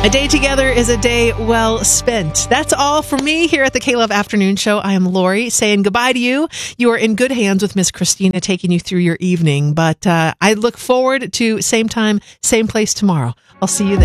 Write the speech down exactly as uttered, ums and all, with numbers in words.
A day together is a day well spent. That's all for me here at the K-Love Afternoon Show. I am Lori saying goodbye to you. You are in good hands with Miss Christina taking you through your evening. But uh, I look forward to same time, same place tomorrow. I'll see you then.